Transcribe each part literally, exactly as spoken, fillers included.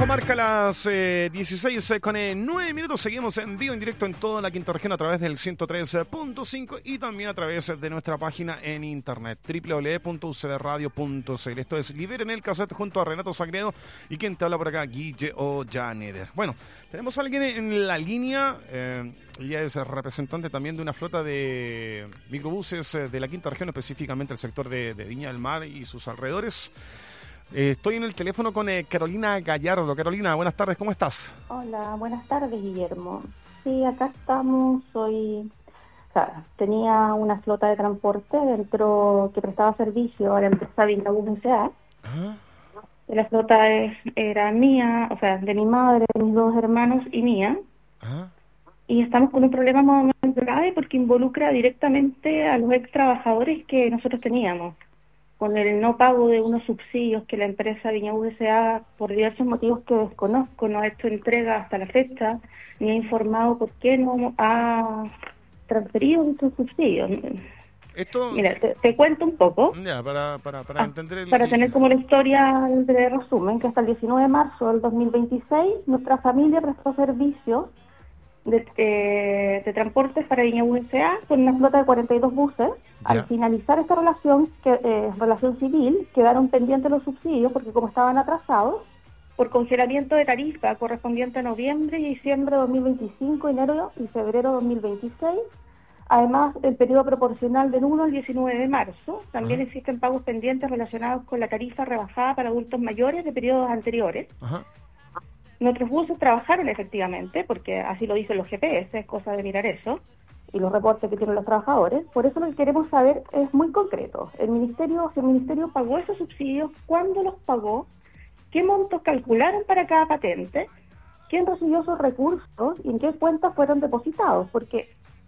reloj marca las eh, dieciséis eh, con eh, nueve minutos. Seguimos en vivo, en directo en toda la quinta región a través del ciento tres punto cinco y también a través de nuestra página en internet doble u doble u doble u punto u c b radio punto c l. Esto es Liberen el Cassette junto a Renato Sagredo y quien te habla por acá, Guille Ollaneder. Bueno, tenemos a alguien en la línea. Eh, ella es representante también de una flota de microbuses eh, de la quinta región, específicamente el sector de, de Viña del Mar y sus alrededores. Eh, estoy en el teléfono con eh, Carolina Gallardo. Carolina, buenas tardes, ¿cómo estás? Hola, buenas tardes, Guillermo. Sí, acá estamos. Soy, o sea, tenía una flota de transporte dentro que prestaba servicio a la empresa Viña Bus S A. ¿Ah? La flota es, era mía, o sea, de mi madre, de mis dos hermanos y mía. ¿Ah? Y estamos con un problema más o menos grave porque involucra directamente a los ex trabajadores que nosotros teníamos, con el no pago de unos subsidios que la empresa Viña Bus S A, por diversos motivos que desconozco, no ha hecho entrega hasta la fecha, ni ha informado por qué no ha transferido estos subsidios. Esto... Mira, te, te cuento un poco. Ya, para, para, para ah, entender el... Para tener como la historia de resumen, que hasta el diecinueve de marzo del dos mil veintiséis, nuestra familia prestó servicios de, eh, de transportes para Viña Bus S A con una flota de cuarenta y dos buses. Ya. Al finalizar esta relación, que eh, relación civil, quedaron pendientes los subsidios porque como estaban atrasados, por congelamiento de tarifa correspondiente a noviembre y diciembre de dos mil veinticinco, enero y febrero de dos mil veintiséis, además el periodo proporcional del uno al diecinueve de marzo, también Ajá. existen pagos pendientes relacionados con la tarifa rebajada para adultos mayores de periodos anteriores. Ajá. Nuestros buses trabajaron efectivamente, porque así lo dicen los G P S, es cosa de mirar eso, y los reportes que tienen los trabajadores. Por eso lo que queremos saber es muy concreto. El ministerio, si el ministerio pagó esos subsidios, ¿cuándo los pagó? ¿Qué montos calcularon para cada patente? ¿Quién recibió esos recursos? ¿Y en qué cuentas fueron depositados? Porque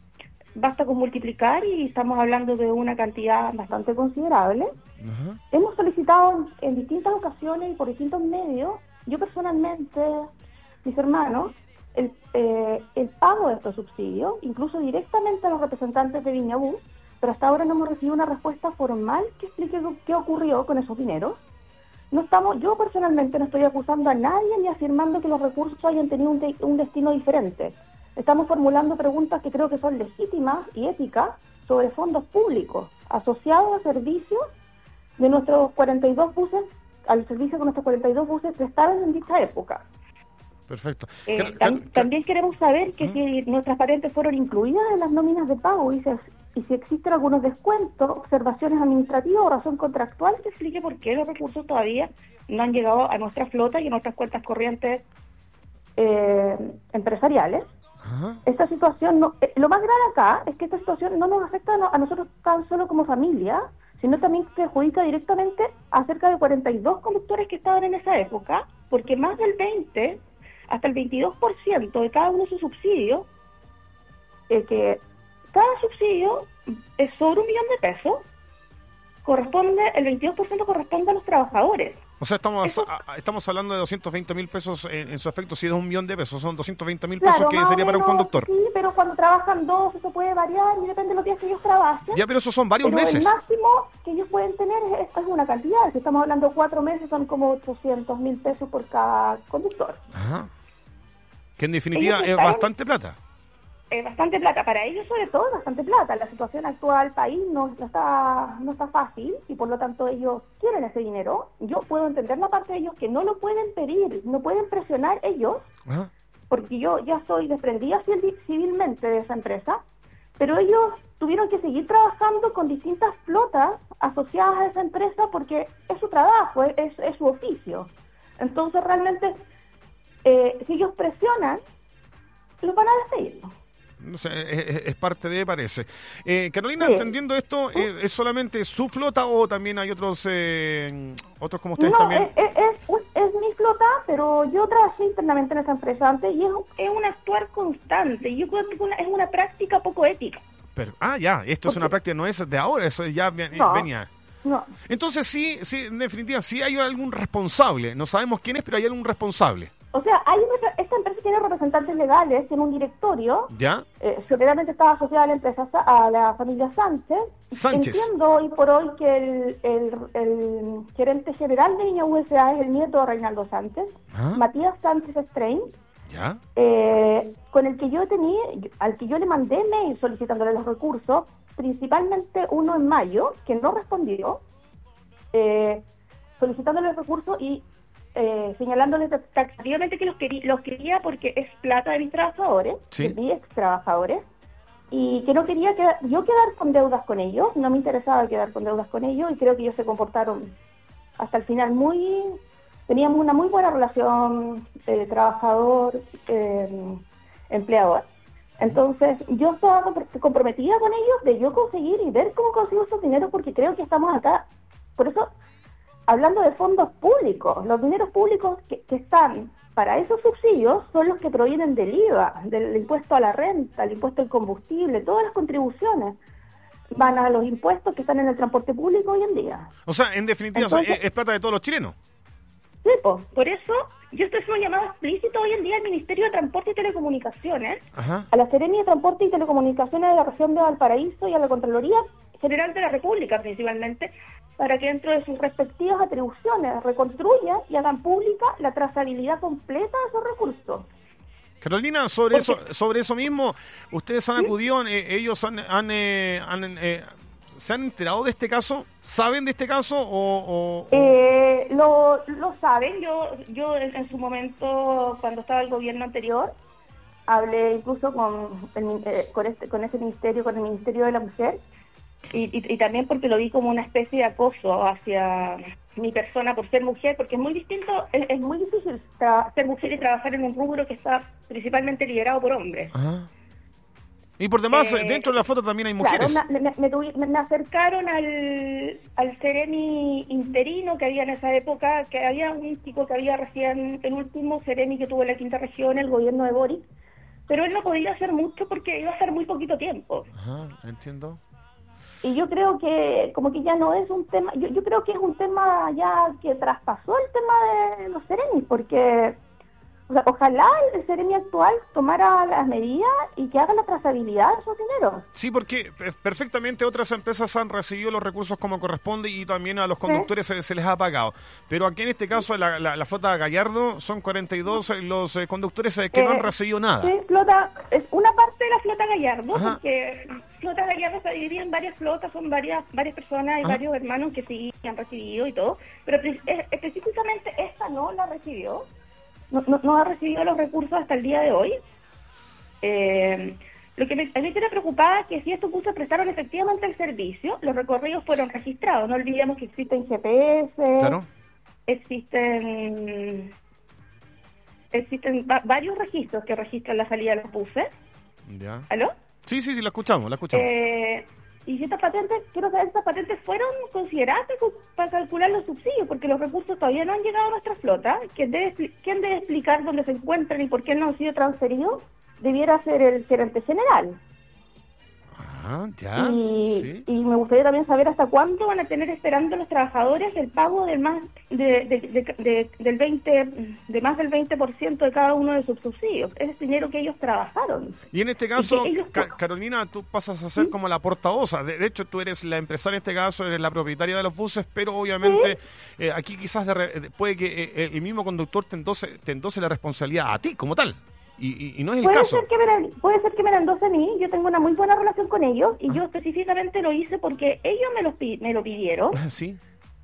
basta con multiplicar y estamos hablando de una cantidad bastante considerable. Uh-huh. Hemos solicitado en, en distintas ocasiones y por distintos medios, yo personalmente, mis hermanos, el, eh, el pago de estos subsidios, incluso directamente a los representantes de Viña Bus, pero hasta ahora no hemos recibido una respuesta formal que explique qué ocurrió con esos dineros. No estamos, yo personalmente no estoy acusando a nadie ni afirmando que los recursos hayan tenido un, de, un destino diferente. Estamos formulando preguntas que creo que son legítimas y éticas sobre fondos públicos asociados a servicios de nuestros cuarenta y dos buses, al servicio que nuestros cuarenta y dos buses prestaron en dicha época. Perfecto. Eh, tam- tam- también queremos saber que ¿Mm? si nuestras patentes fueron incluidas en las nóminas de pago y, se, y si existen algunos descuentos, observaciones administrativas o razón contractual que explique por qué los recursos todavía no han llegado a nuestra flota y a nuestras cuentas corrientes eh, empresariales. Ajá. Esta situación, no, eh, lo más grave acá es que esta situación no nos afecta a, no, a nosotros tan solo como familia, sino también perjudica directamente a cerca de cuarenta y dos conductores que estaban en esa época, porque más del veinte, hasta el veintidós por ciento de cada uno de sus subsidios, eh, que cada subsidio es sobre un millón de pesos, corresponde, el veintidós por ciento corresponde a los trabajadores. O sea, estamos Eso, a, estamos hablando de doscientos veinte mil pesos en, en su efecto, si es un millón de pesos, son doscientos veinte mil pesos, claro, que sería para un conductor. Sí, pero cuando trabajan dos, eso puede variar y depende de los días que ellos trabajen. Ya, pero eso son varios pero meses. El máximo que ellos pueden tener es, es una cantidad. Si estamos hablando de cuatro meses, son como ochocientos mil pesos por cada conductor. Ajá. Que en definitiva es bastante plata. Es bastante plata, para ellos sobre todo es bastante plata. La situación actual del país no, no está no está fácil y por lo tanto ellos quieren ese dinero. Yo puedo entender la parte de ellos que no lo pueden pedir, no pueden presionar ellos, Ajá. porque yo ya estoy desprendida civilmente de esa empresa, pero ellos tuvieron que seguir trabajando con distintas flotas asociadas a esa empresa porque es su trabajo, es, es su oficio. Entonces realmente eh, si ellos presionan, los van a despedir. No sé, es, es parte de, parece. Eh, Carolina, sí. entendiendo esto, ¿es, ¿es solamente su flota o también hay otros eh, otros como ustedes no, también? Es, es, es mi flota, pero yo trabajé internamente en esa empresa antes y es, es un actuar constante. Y yo creo que una, es una práctica poco ética. Pero, ah, ya, esto es una práctica, no es de ahora, eso ya no, venía. No. Entonces sí, sí, en definitiva, sí hay algún responsable. No sabemos quién es, pero hay algún responsable. O sea, hay una, esta empresa tiene representantes legales, tiene un directorio. ¿Ya? Eh, seguramente estaba asociada a la empresa, a la familia Sánchez. Sánchez. Entiendo hoy por hoy que el, el, el gerente general de Viña U S A es el nieto de Reinaldo Sánchez, ¿Ah? Matías Sánchez Strain, ¿Ya? eh, con el que yo tenía, al que yo le mandé mail solicitándole los recursos, principalmente uno en mayo, que no respondió, eh, solicitándole los recursos y Eh, señalándole taxativamente que los, quería, los quería porque es plata de mis trabajadores, sí. de mis ex trabajadores, y que no quería quedar, yo quedar con deudas con ellos, no me interesaba quedar con deudas con ellos, y creo que ellos se comportaron hasta el final muy, teníamos una muy buena relación eh, trabajador, eh, empleador. Entonces yo estaba comprometida con ellos de yo conseguir y ver cómo consigo esos dineros, porque creo que estamos acá, por eso hablando de fondos públicos, los dineros públicos que, que están para esos subsidios son los que provienen del I V A, del impuesto a la renta, el impuesto al combustible, todas las contribuciones van a los impuestos que están en el transporte público hoy en día. O sea, en definitiva, Entonces, o sea, es, es plata de todos los chilenos. Sí, pues, por eso yo estoy haciendo un llamado explícito hoy en día al Ministerio de Transporte y Telecomunicaciones, Ajá. a la Seremi de Transporte y Telecomunicaciones de la región de Valparaíso y a la Contraloría General de la República principalmente, para que dentro de sus respectivas atribuciones reconstruyan y hagan pública la trazabilidad completa de esos recursos. Carolina, sobre Porque, eso sobre eso mismo, ustedes han ¿sí? acudido, eh, ellos han, han, eh, han eh, ¿se han enterado de este caso? ¿Saben de este caso o...? o, o... Eh, lo, lo saben, yo yo en, en su momento, cuando estaba el gobierno anterior, hablé incluso con, el, eh, con, este, con ese ministerio, con el Ministerio de la Mujer, Y, y, y también porque lo vi como una especie de acoso hacia mi persona por ser mujer, porque es muy distinto, es, es muy difícil tra- ser mujer y trabajar en un rubro que está principalmente liderado por hombres. Ajá. Y por demás, eh, dentro de la foto también hay mujeres. Claro, me, me, me, tuvi, me, me acercaron al, al Seremi interino que había en esa época, que había un chico que había recién, el último Seremi que tuvo la quinta región, el gobierno de Boric, pero él no podía hacer mucho porque iba a estar muy poquito tiempo. Ajá, entiendo. Y yo creo que como que ya no es un tema, yo, yo creo que es un tema ya que traspasó el tema de los Seremis, porque o sea, ojalá el Seremi actual tomara las medidas y que haga la trazabilidad de esos dineros. Sí, porque perfectamente otras empresas han recibido los recursos como corresponde y también a los conductores ¿Sí? se, se les ha pagado. Pero aquí en este caso la, la, la flota Gallardo son cuarenta y dos los eh, conductores eh, que eh, no han recibido nada. Sí, flota, es una parte de la flota Gallardo, Ajá. porque flota Gallardo se divide en varias flotas, son varias varias personas y Ajá. varios hermanos que sí han recibido y todo, pero eh, específicamente esta no la recibió. No, no, no ha recibido los recursos hasta el día de hoy. Eh, lo que me, a mí me tiene preocupada es que si estos buses prestaron efectivamente el servicio, los recorridos fueron registrados. No olvidemos que existen G P S, claro. existen existen va, varios registros que registran la salida de los buses. Ya. ¿Aló? Sí, sí, sí, la escuchamos, la escuchamos. Eh, y si estas patentes, quiero saber, estas patentes fueron consideradas para calcular los subsidios, porque los recursos todavía no han llegado a nuestra flota. ¿Quién debe, quién debe explicar dónde se encuentran y por qué no han sido transferidos? Debiera ser el gerente general. Ah, ya. Y, sí. y me gustaría también saber hasta cuándo van a tener esperando los trabajadores el pago del más de, de, de, de, del veinte de más del veinte por ciento de cada uno de sus subsidios. Es dinero que ellos trabajaron. Y en este caso, ellos... Ca- Carolina, tú pasas a ser ¿Sí? como la portavoz. De, de hecho, tú eres la empresaria en este caso, eres la propietaria de los buses, pero obviamente ¿Sí? eh, aquí quizás de re, puede que eh, el mismo conductor te endose, te endose la responsabilidad a ti como tal. Y, y, y no es el puede caso. Ser que me, puede ser que me la endose a mí. Yo tengo una muy buena relación con ellos y ah. yo específicamente lo hice porque ellos me lo, me lo pidieron. Sí.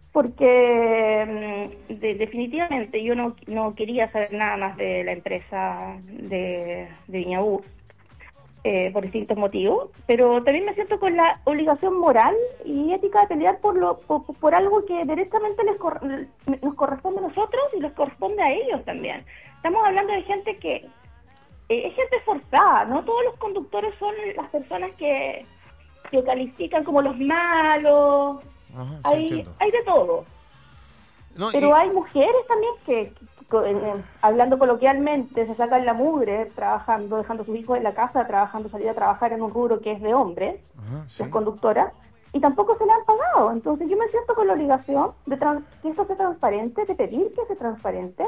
Porque de, definitivamente yo no, no quería saber nada más de la empresa de, de Viña Bus eh, por distintos motivos, pero también me siento con la obligación moral y ética de pelear por, lo, por, por algo que directamente les cor, nos corresponde a nosotros y les corresponde a ellos también. Estamos hablando de gente que es gente esforzada, no todos los conductores son las personas que, que califican como los malos. Ajá, sí, hay, entiendo. hay de todo. No, pero y... hay mujeres también que, que, que, hablando coloquialmente, se sacan la mugre trabajando, dejando a sus hijos en la casa, trabajando, salir a trabajar en un rubro que es de hombres, Ajá, sí. las conductoras, y tampoco se le han pagado. Entonces yo me siento con la obligación de trans- que esto sea transparente, de pedir que sea transparente,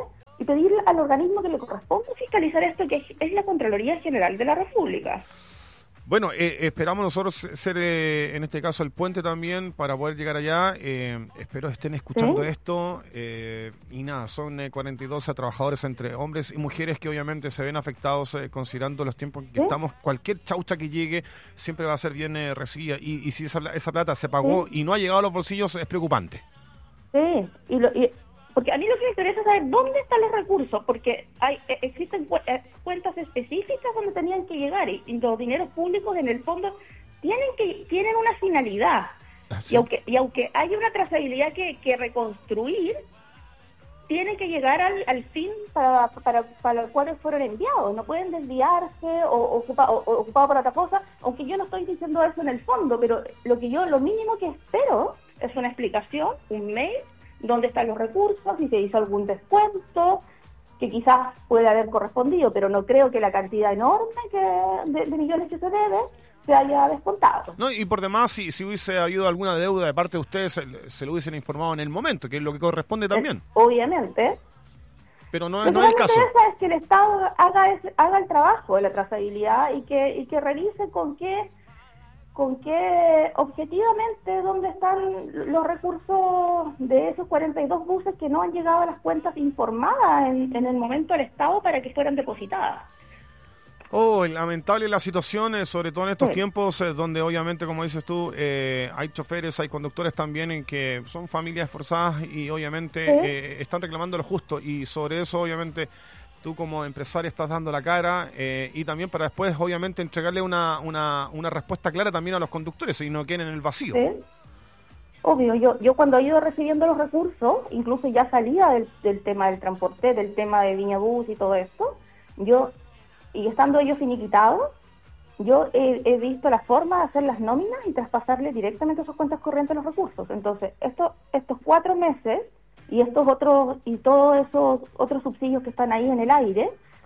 y pedirle al organismo que le corresponde fiscalizar esto, que es, es la Contraloría General de la República. Bueno, eh, esperamos nosotros ser, eh, en este caso, el puente también para poder llegar allá. Eh, espero estén escuchando ¿Sí? esto. Eh, y nada, son eh, cuarenta y dos trabajadores entre hombres y mujeres que obviamente se ven afectados eh, considerando los tiempos en que ¿Sí? estamos. Cualquier chaucha que llegue siempre va a ser bien eh, recibida. Y, y si esa, esa plata se pagó ¿Sí? y no ha llegado a los bolsillos, es preocupante. Sí, y, lo, y porque a mí lo que me interesa es saber dónde están los recursos, porque hay existen cu- cuentas específicas donde tenían que llegar y, y los dineros públicos en el fondo tienen que tienen una finalidad. ¿Sí? Y aunque y aunque hay una trazabilidad que, que reconstruir, tienen que llegar al, al fin para, para, para el cual fueron enviados. No pueden desviarse o, ocupa, o, o ocupado por otra cosa, aunque yo no estoy diciendo eso en el fondo, pero lo que yo lo mínimo que espero es una explicación, un mail, dónde están los recursos, si se hizo algún descuento, que quizás puede haber correspondido, pero no creo que la cantidad enorme que de, de millones que se debe se haya descontado. No, y por demás, si, si hubiese habido alguna deuda de parte de ustedes, se, se lo hubiesen informado en el momento, que es lo que corresponde también. Es, obviamente. Pero no, lo no es el caso. Lo que me interesa es que el Estado haga, ese, haga el trabajo de la trazabilidad y que, y que revise con qué con que objetivamente dónde están los recursos de esos cuarenta y dos buses que no han llegado a las cuentas informadas en, en el momento del Estado para que fueran depositadas. Oh, lamentable la situación, eh, sobre todo en estos sí. tiempos eh, donde obviamente, como dices tú, eh, hay choferes, hay conductores también en que son familias esforzadas y obviamente sí. eh, están reclamando lo justo, y sobre eso obviamente tú como empresaria estás dando la cara eh, y también para después obviamente entregarle una, una, una respuesta clara también a los conductores y no queden en el vacío. Sí. Obvio, yo yo cuando he ido recibiendo los recursos, incluso ya salía del, del tema del transporte, del tema de Viña Bus y todo esto, yo, y estando ellos finiquitados, yo he, he visto la forma de hacer las nóminas y traspasarle directamente a sus cuentas corrientes los recursos. Entonces, esto, estos cuatro meses y estos otros y todos esos otros subsidios que están ahí en el aire,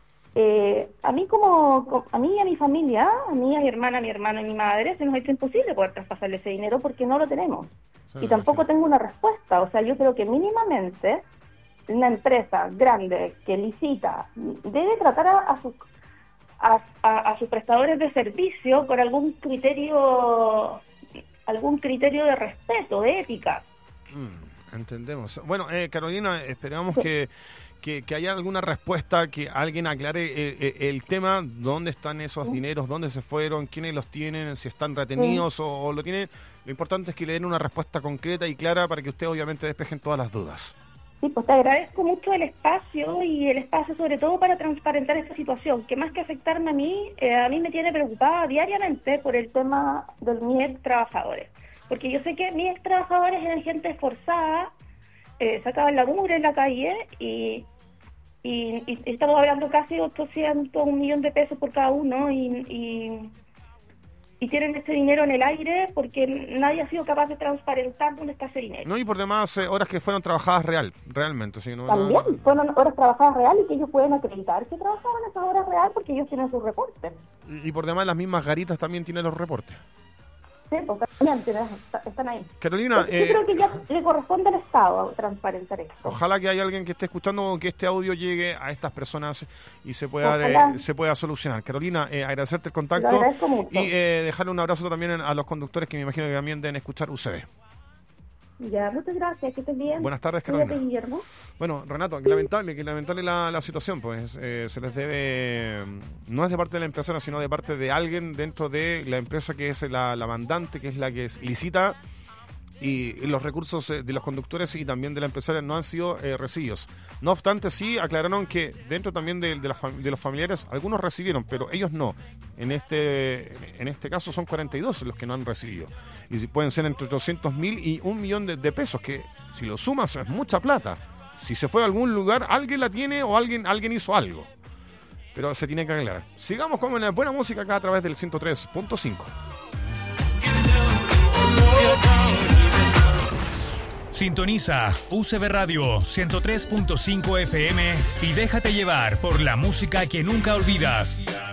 eh, a mí como a mí y a mi familia, a mí, a mi hermana, a mi hermano y mi madre, se nos ha hecho imposible poder traspasarle ese dinero porque no lo tenemos. Sí, y tampoco sí. tengo una respuesta. O sea, yo creo que mínimamente una empresa grande que licita debe tratar a, a sus a, a, a sus prestadores de servicio con algún criterio algún criterio de respeto, de ética. Mm. Entendemos. Bueno, eh, Carolina, esperamos sí. que, que, que haya alguna respuesta, que alguien aclare el, el, el tema, dónde están esos sí. dineros, dónde se fueron, quiénes los tienen, si están retenidos sí. o, o lo tienen. Lo importante es que le den una respuesta concreta y clara para que ustedes obviamente despejen todas las dudas. Sí, pues te agradezco mucho el espacio y el espacio sobre todo para transparentar esta situación, que más que afectarme a mí, eh, a mí me tiene preocupada diariamente por el tema de mis ex trabajadores. Porque yo sé que mis ex trabajadores eran gente esforzada, eh, sacaban la mugre en la calle y, y, y estamos hablando casi ochocientos, un millón de pesos por cada uno y, y, y tienen ese dinero en el aire porque nadie ha sido capaz de transparentar dónde está ese dinero. No, y por demás, eh, horas que fueron trabajadas real, realmente. ¿Sí? No, También no, no, fueron horas trabajadas real y que ellos pueden acreditar que trabajaban esas horas real porque ellos tienen sus reportes. Y, y por demás, las mismas garitas también tienen los reportes. Sí, pues también están ahí. Carolina, yo eh, creo que ya le corresponde al Estado transparentar esto. Ojalá que haya alguien que esté escuchando, que este audio llegue a estas personas y se pueda eh, se pueda solucionar. Carolina, eh, agradecerte el contacto y eh, dejarle un abrazo también a los conductores que me imagino que también deben escuchar U C B. Ya, muchas gracias, que estés bien. Buenas tardes, Carolina. Cuídate, Guillermo. Bueno, Renato, que lamentable, que lamentable la, la situación, pues eh, se les debe, no es de parte de la empresa, sino de parte de alguien dentro de la empresa que es la, la mandante, que es la que es, licita, y los recursos de los conductores y también de la empresaria no han sido eh, recibidos. No obstante, sí aclararon que dentro también de, de, la fam- de los familiares, algunos recibieron, pero ellos no. En este en este caso son cuarenta y dos los que no han recibido. Y si pueden ser entre ochocientos mil y un millón de, de pesos, que si lo sumas es mucha plata. Si se fue a algún lugar, alguien la tiene o alguien, alguien hizo algo. Pero se tiene que aclarar. Sigamos con una buena música acá a través del ciento tres punto cinco. Sintoniza U C B Radio ciento tres punto cinco F M y déjate llevar por la música que nunca olvidas.